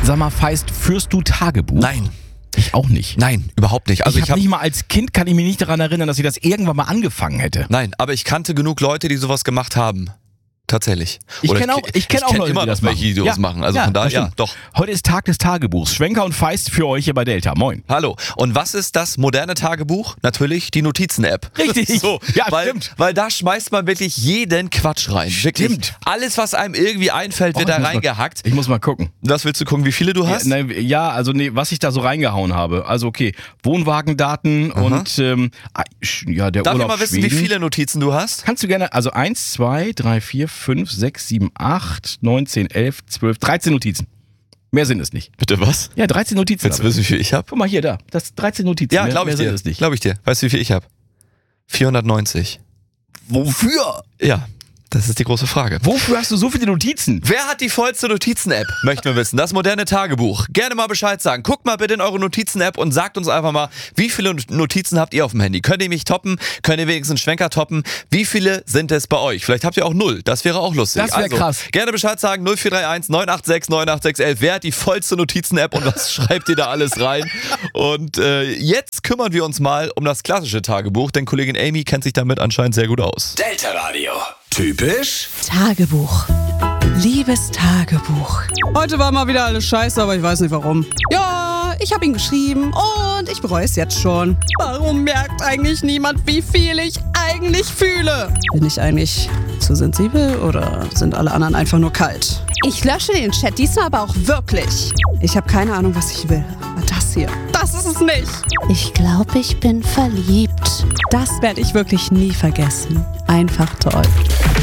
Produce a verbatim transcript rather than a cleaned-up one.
Sag mal, Feist, führst du Tagebuch? Nein. Ich auch nicht. Nein, überhaupt nicht. Also ich ich habe hab, nicht mal als Kind, kann ich mich nicht daran erinnern, dass ich das irgendwann mal angefangen hätte. Nein, aber ich kannte genug Leute, die sowas gemacht haben. Tatsächlich. Ich Oder kenne auch, ich kenn auch kenn Leute, immer die das noch welche, machen. die sowas machen. Also ja, von daher, das ja, stimmt. doch. Heute ist Tag des Tagebuchs. Schwenker und Feist für euch hier bei Delta. Moin. Hallo. Und was ist das moderne Tagebuch? Natürlich die Notizen-App. Richtig. So, Ja, weil, stimmt. Weil da schmeißt man wirklich jeden Quatsch rein. Wirklich. Stimmt. Alles, was einem irgendwie einfällt, wird Oh, da ich muss mal- reingehackt. Ich muss mal gucken. Was willst du gucken, wie viele du hast? Ja, ne, ja, also nee, was ich da so reingehauen habe. Also okay, Wohnwagendaten und ähm, ja, der Darf ich Urlaub mal wissen, Schweden. wie viele Notizen du hast? Kannst du gerne, also eins, zwei, drei, vier, fünf, sechs, sieben, acht, neun, zehn, elf, zwölf, dreizehn Notizen. Mehr sind es nicht. Bitte was? Ja, dreizehn Notizen. Willst du wissen, wie viel ich habe? Guck mal hier, da. Das dreizehn Notizen. Ja, mehr, glaube ich mehr dir. sind es nicht. Glaube ich dir. Weißt du, wie viel ich habe? vierhundertneunzig. Wofür? Ja, das ist die große Frage. Wofür hast du so viele Notizen? Wer hat die vollste Notizen-App? Möchten wir wissen. Das moderne Tagebuch. Gerne mal Bescheid sagen. Guckt mal bitte in eure Notizen-App und sagt uns einfach mal, wie viele Notizen habt ihr auf dem Handy? Könnt ihr mich toppen? Könnt ihr wenigstens einen Schwenker toppen? Wie viele sind es bei euch? Vielleicht habt ihr auch null. Das wäre auch lustig. Das wäre also, krass. Gerne Bescheid sagen. null vier drei eins neun acht sechs neun acht sechs elf. Wer hat die vollste Notizen-App und was schreibt ihr da alles rein? Und äh, jetzt kümmern wir uns mal um das klassische Tagebuch, denn Kollegin Amy kennt sich damit anscheinend sehr gut aus. Delta Radio. Typisch Tagebuch. Liebes Tagebuch. Heute war mal wieder alles scheiße, aber ich weiß nicht warum. Ja, ich habe ihn geschrieben und ich bereue es jetzt schon. Warum merkt eigentlich niemand, wie viel ich eigentlich fühle? Bin ich eigentlich zu sensibel oder sind alle anderen einfach nur kalt? Ich lösche den Chat diesmal aber auch wirklich. Ich habe keine Ahnung, was ich will. Aber das hier, das ist es nicht. Ich glaube, ich bin verliebt. Das werde ich wirklich nie vergessen. Einfach toll.